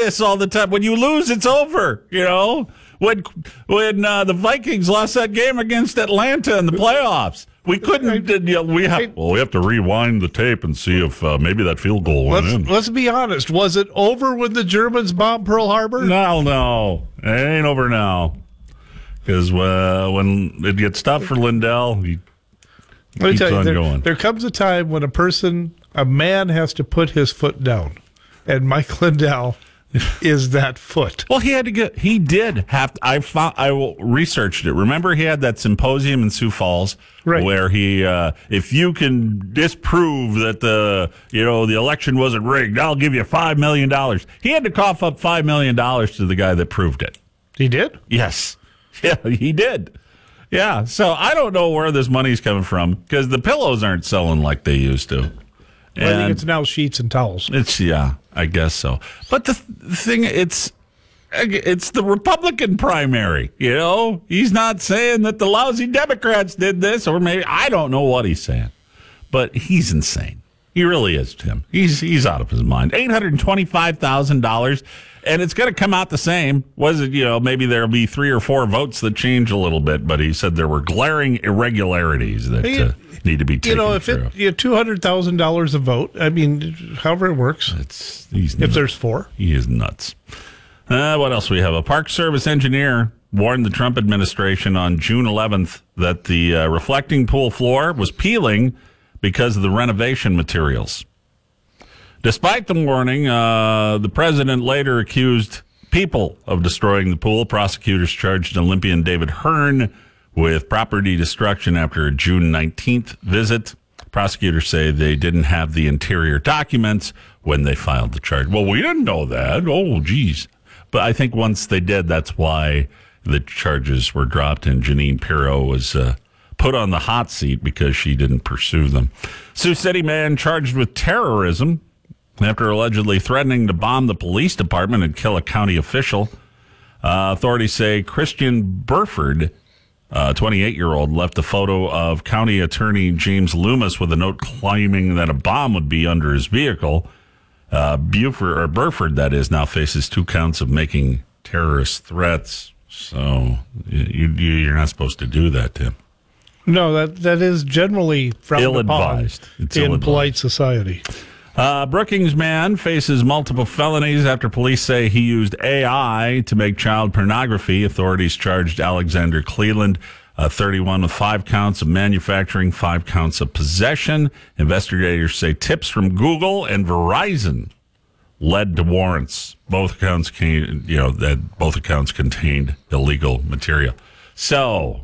this all the time. When you lose, it's over. You know, when the Vikings lost that game against Atlanta in the playoffs, we couldn't. We have to rewind the tape and see if maybe that field goal went in. Let's be honest. Was it over when the Germans bombed Pearl Harbor? No, it ain't over now. Because when it gets tough for Lindell, he keeps on going. There comes a time when a man has to put his foot down, and Mike Lindell is that foot. Well, he did have to. I researched it. Remember, he had that symposium in Sioux Falls, right, where he, if you can disprove that the election wasn't rigged, I'll give you $5 million. He had to cough up $5 million to the guy that proved it. He did? Yes. Yeah, he did. Yeah, so I don't know where this money's coming from because the pillows aren't selling like they used to. I think it's now sheets and towels. I guess so. But the thing, it's the Republican primary. You know, he's not saying that the lousy Democrats did this, or maybe I don't know what he's saying, but he's insane. He really is, Tim. He's out of his mind. $825,000. And it's going to come out the same. Maybe there'll be 3 or 4 votes that change a little bit, but he said there were glaring irregularities that need to be taken care of. $200,000 a vote, I mean, however it works. If there's 4. He is nuts. What else we have? A Park Service engineer warned the Trump administration on June 11th that the reflecting pool floor was peeling because of the renovation materials. Despite the warning, the president later accused people of destroying the pool. Prosecutors charged Olympian David Hearn with property destruction after a June 19th visit. Prosecutors say they didn't have the interior documents when they filed the charge. Well, we didn't know that. Oh, geez. But I think once they did, that's why the charges were dropped, and Jeanine Pirro was put on the hot seat because she didn't pursue them. Sioux City man charged with terrorism after allegedly threatening to bomb the police department and kill a county official. Authorities say Christian Burford, 28-year-old, left a photo of County Attorney James Loomis with a note claiming that a bomb would be under his vehicle. Burford, that is, now faces 2 counts of making terrorist threats. So you're not supposed to do that, Tim. No, that is generally frowned upon in polite society. Brookings man faces multiple felonies after police say he used AI to make child pornography. Authorities charged Alexander Cleland, 31, with 5 counts of manufacturing, 5 counts of possession. Investigators say tips from Google and Verizon led to warrants. Both accounts contained illegal material. So,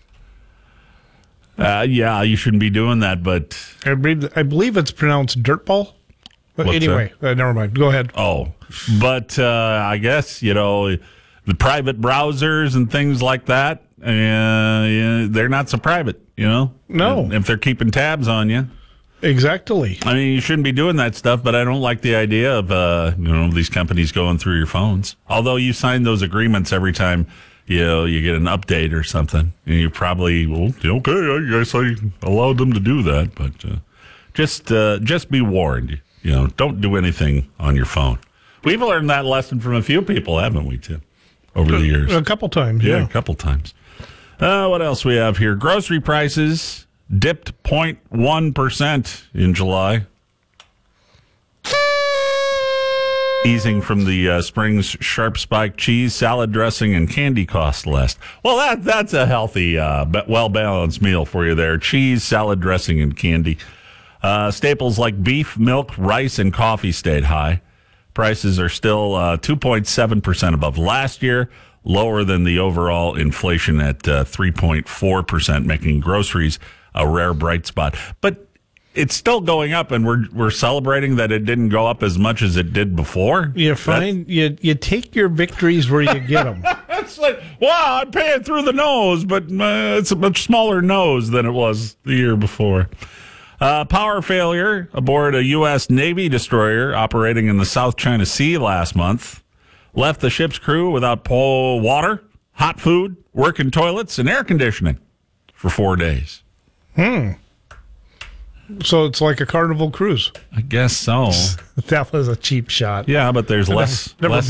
you shouldn't be doing that, but I believe it's pronounced dirtball. But anyway, never mind. Go ahead. Oh, but I guess, the private browsers and things like that, they're not so private, No. And if they're keeping tabs on you. Exactly. I mean, you shouldn't be doing that stuff, but I don't like the idea of, these companies going through your phones. Although you sign those agreements every time, you get an update or something. And you probably, okay, I guess I allowed them to do that. But just be warned. Don't do anything on your phone. We've learned that lesson from a few people, haven't we, Tim, over the years? A couple times, yeah. A couple times. What else we have here? Grocery prices dipped 0.1% in July. Easing from the spring's sharp spike. Cheese, salad dressing, and candy cost less. Well, that's a healthy, well-balanced meal for you there. Cheese, salad dressing, and candy. Staples like beef, milk, rice, and coffee stayed high. Prices are still 2.7% above last year, lower than the overall inflation at 3.4%, making groceries a rare bright spot. But it's still going up, and we're celebrating that it didn't go up as much as it did before. You take your victories where you get them. It's like, wow, I'm paying through the nose, but it's a much smaller nose than it was the year before. Power failure aboard a U.S. Navy destroyer operating in the South China Sea last month left the ship's crew without water, hot food, working toilets, and air conditioning for 4 days. So it's like a Carnival cruise. I guess so. That was a cheap shot. Yeah, but there's less